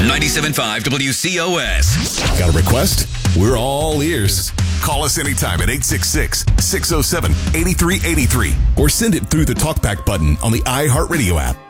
97.5 WCOS. Got a request? We're all ears. Call us anytime at 866-607-8383 or send it through the TalkBack button on the iHeartRadio app.